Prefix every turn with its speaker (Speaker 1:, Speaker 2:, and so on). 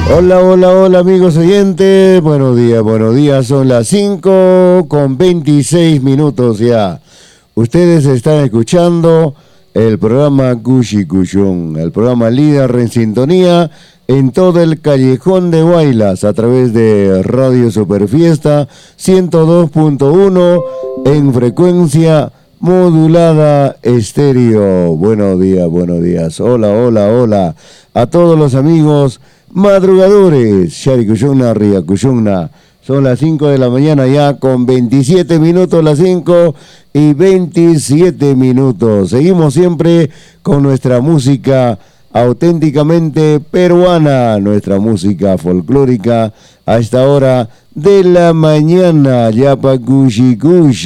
Speaker 1: Hola, hola, hola amigos oyentes, buenos días, son las 5:26 ya. Ustedes están escuchando el programa Cushi Cushun, el programa líder en sintonía en todo el callejón de Huaylas a través de Radio Superfiesta 102.1 en frecuencia modulada estéreo. Buenos días, hola, hola, hola a todos los amigos madrugadores, Shari Cushuna, Ria Cushuna. Son las 5 de la mañana ya con 27 minutos, las 5:27. Seguimos siempre con nuestra música auténticamente peruana, nuestra música folclórica a esta hora de la mañana, ya pa' Cushi Cushi.